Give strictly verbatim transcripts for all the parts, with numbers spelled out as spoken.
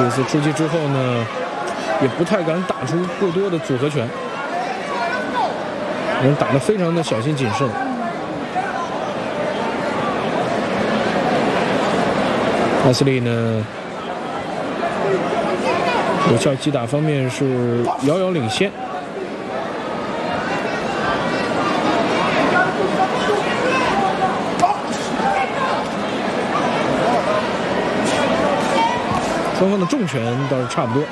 这次出击之后呢，也不太敢打出过多的组合拳，人打得非常的小心谨慎。艾斯利呢，有效击打方面是遥遥领先。双方的重拳倒是差不多。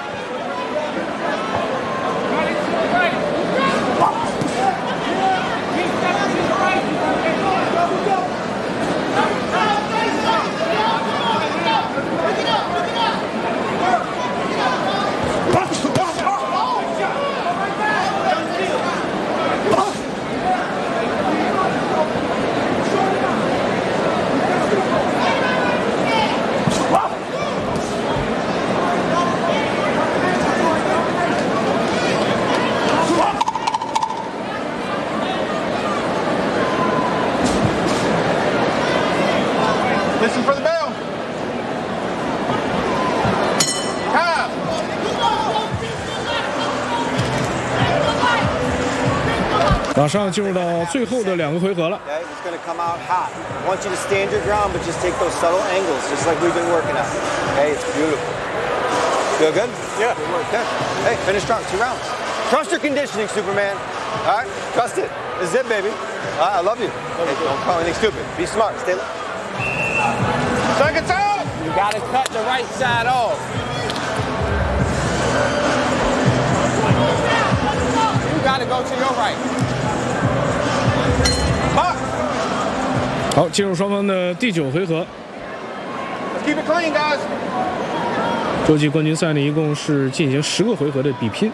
Listen for the bell. Time. 马上进入到最后的两个回合了。 Okay, it's going to come out hot. I want you to stand your ground, but just take those subtle angles, just like we've been working on. Okay, it's beautiful. Feel good? Yeah. Good work. Okay. Hey, finish strong. Two rounds. Trust your conditioning, Superman. All right? Trust it. This is it, baby. All right, I love you. Hey, don't call anything stupid. Be smart. Stay. Seconds out. You gotta cut the right side off. You gotta go to your right. 好，进入双方的第九回合。 Let's keep it clean, guys. 洲际冠军赛呢，一共是进行十个回合的比拼。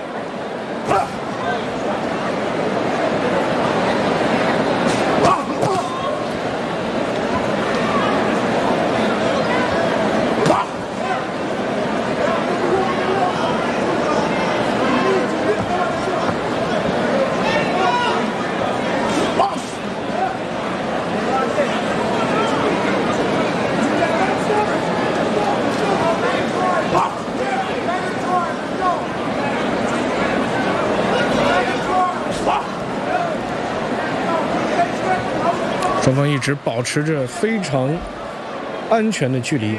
双方一直保持着非常安全的距离。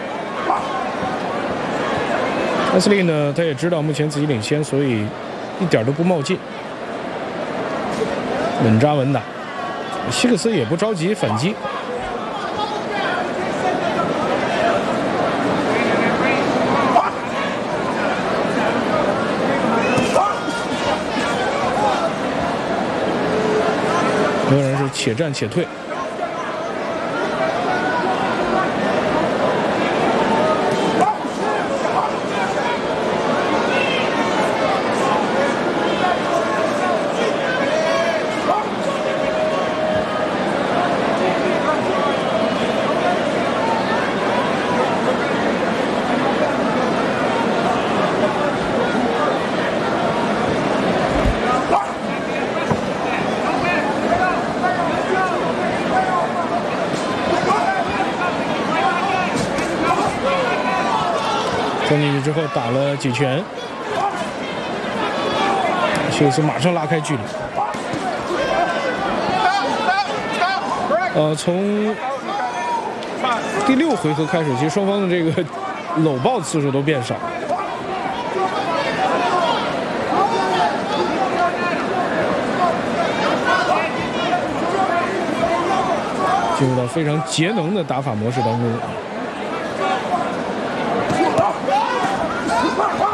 艾斯利呢，他也知道目前自己领先，所以一点都不冒进，稳扎稳打。希克斯也不着急反击。仍然是且战且退。冲进去之后打了几拳，希克斯马上拉开距离。呃，从第六回合开始，其实双方的这个搂抱次数都变少。进入到非常节能的打法模式当中。